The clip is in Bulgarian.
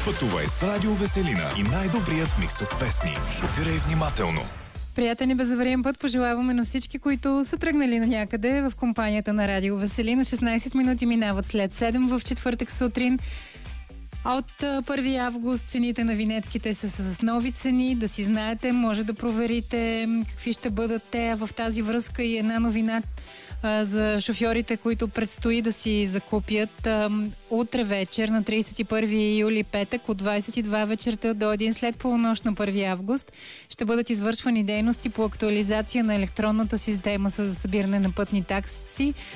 Пътувай с Радио Веселина и най-добрият микс от песни. Шофирай внимателно. Приятен и безавариен път пожелаваме на всички, които са тръгнали на някъде в компанията на Радио Веселина. 16 минути минават след 7 в четвъртък сутрин. От 1 август цените на винетките са с нови цени. Да си знаете, може да проверите какви ще бъдат те. В тази връзка и една новина за шофьорите, които предстои да си закупят. Утре вечер, на 31 юли, петък, от 22 вечерта до 1 след полунощ на 1 август, ще бъдат извършвани дейности по актуализация на електронната система за събиране на пътни такси.